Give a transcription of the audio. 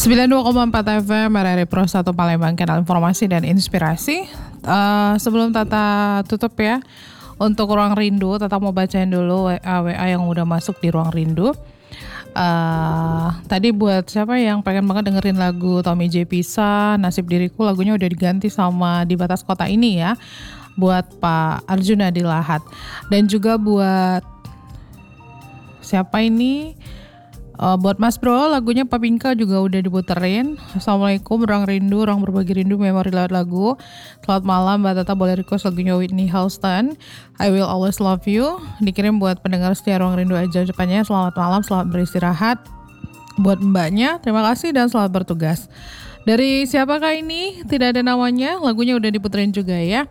92,4 FM RRI Pro 1 Palembang, kanal informasi dan inspirasi. Sebelum Tata tutup ya, untuk ruang rindu, Tata mau bacain dulu WA yang udah masuk di ruang rindu. Tadi buat siapa yang pengen banget dengerin lagu Tommy J Pisah, Nasib Diriku, lagunya udah diganti sama Di Batas Kota Ini ya, buat Pak Arjuna di Lahat. Dan juga buat siapa ini? Buat Mas Bro, lagunya Papingka juga udah diputerin. Assalamualaikum, ruang rindu, ruang berbagi rindu, memori lewat lagu. Selamat malam, Mbak Tata boleh request lagunya Whitney Houston, I Will Always Love You. Dikirim buat pendengar setia ruang rindu aja depannya. Selamat malam, selamat beristirahat. Buat mbaknya, terima kasih dan selamat bertugas. Dari siapakah ini? Tidak ada namanya, lagunya udah diputerin juga ya.